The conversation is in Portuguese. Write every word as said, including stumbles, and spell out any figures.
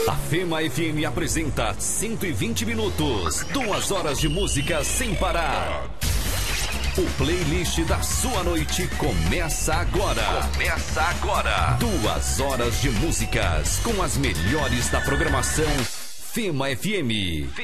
A Fema F M apresenta cento e vinte minutos, duas horas de música sem parar. O playlist da sua noite começa agora. Começa agora. Duas horas de músicas com as melhores da programação Fema F M.